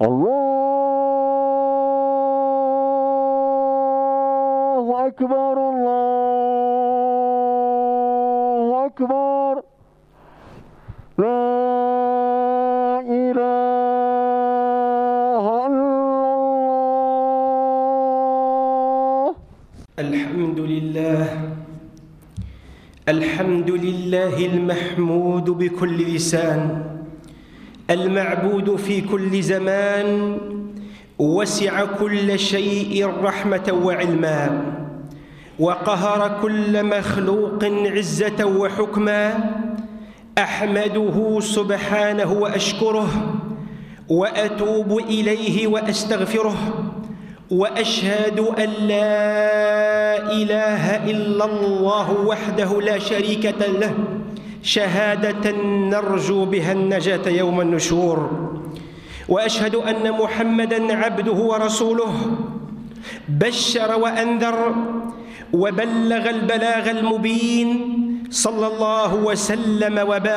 الله أكبر، الله أكبر، لا إله إلا الله. الحمد لله المحمود بكل لسان، المعبود في كل زمان، وسع كل شيء رحمة وعلما، وقهر كل مخلوق عزة وحكما. أحمده سبحانه وأشكره، وأتوب إليه وأستغفره، وأشهد أن لا إله إلا الله وحده لا شريك له، شهادة نرجو بها النجاة يوم النشور. وأشهد أن محمدًا عبده ورسوله، بشر وأنذر وبلغ البلاغ المبين، صلى الله وسلم وبارك